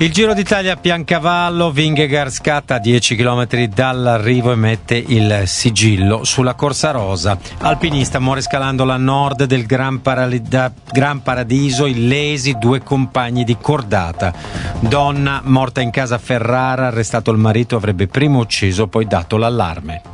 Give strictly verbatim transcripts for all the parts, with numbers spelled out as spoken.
Il Giro d'Italia a Piancavallo, Vingegaard scatta a dieci chilometri dall'arrivo e mette il sigillo sulla corsa rosa. Alpinista muore scalando la nord del Gran, Paralida, Gran Paradiso, illesi due compagni di cordata. Donna morta in casa a Ferrara, arrestato il marito, avrebbe prima ucciso, poi dato l'allarme.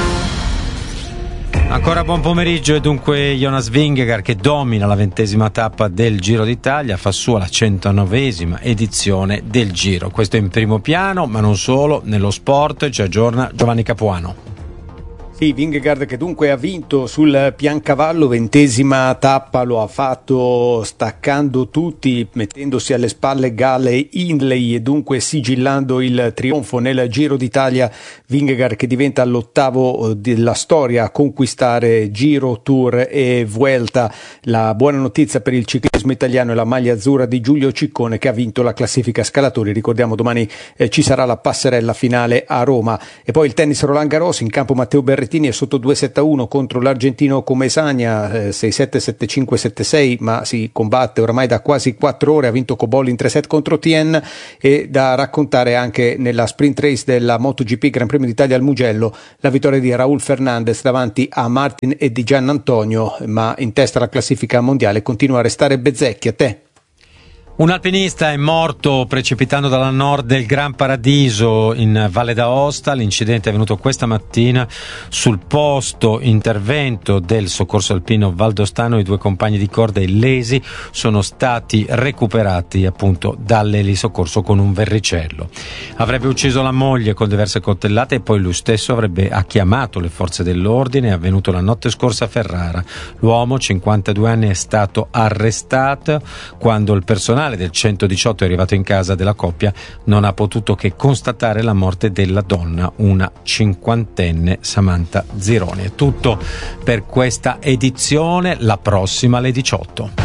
Ancora buon pomeriggio e dunque Jonas Vingegaard, che domina la ventesima tappa del Giro d'Italia, fa sua la centonovesima edizione del Giro. Questo è in primo piano, ma non solo, nello sport ci aggiorna Giovanni Capuano. Sì, Vingegaard che dunque ha vinto sul Piancavallo, ventesima tappa, lo ha fatto staccando tutti, mettendosi alle spalle Gale e Hindley e dunque sigillando il trionfo nel Giro d'Italia. Vingegaard che diventa l'ottavo della storia a conquistare Giro, Tour e Vuelta. La buona notizia per il ciclismo italiano è la maglia azzurra di Giulio Ciccone, che ha vinto la classifica scalatori. Ricordiamo domani eh, ci sarà la passerella finale a Roma. E poi il tennis Roland Garros, in campo Matteo Berrettini è sotto due sette a uno contro l'argentino Comesaña, eh, sei sette sette cinque sette sei, ma si combatte oramai da quasi quattro ore. Ha vinto Cobolli in tre set contro Tien. E da raccontare anche nella sprint race della MotoGP Gran Premio d'Italia al Mugello, la vittoria di Raúl Fernández davanti a Martin e di Gian Antonio, ma in testa alla classifica mondiale continua a restare Bezzecchi. A te. Un alpinista è morto precipitando dalla nord del Gran Paradiso in Valle d'Aosta. L'incidente è avvenuto questa mattina sul posto intervento del soccorso alpino valdostano. I due compagni di corda illesi sono stati recuperati appunto dall'elisoccorso con un verricello. Avrebbe ucciso la moglie con diverse coltellate e poi lui stesso avrebbe ha chiamato le forze dell'ordine. È avvenuto la notte scorsa a Ferrara. L'uomo, cinquantadue anni, è stato arrestato quando il personale del centodiciotto è arrivato in casa della coppia. Non ha potuto che constatare la morte della donna, una cinquantenne, Samantha Zironi. È tutto per questa edizione, la prossima alle diciotto.